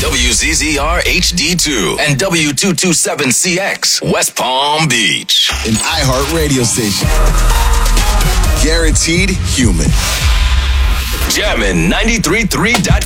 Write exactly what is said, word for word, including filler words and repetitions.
W Z Z R H D two and W two twenty-seven C X, West Palm Beach. An iHeart radio station. Guaranteed human. Jammin' ninety-three point three